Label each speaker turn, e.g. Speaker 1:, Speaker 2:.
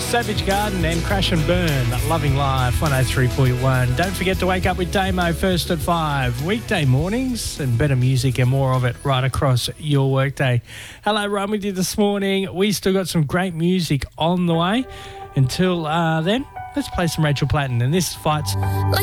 Speaker 1: Savage Garden and Crash and Burn, Loving Life, 103.1. Don't forget to wake up with Damo first at 5, weekday mornings, and better music and more of it right across your workday. Hello, Run with you this morning. We still got some great music on the way. Until then, let's play some Rachel Platten, and this Fights...